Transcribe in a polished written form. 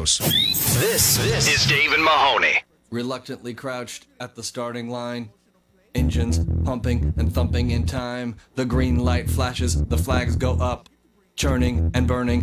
Studios. This is Dave and Mahoney. Reluctantly crouched at the starting line, engines pumping and thumping in time. The green light flashes, the flags go up, churning and burning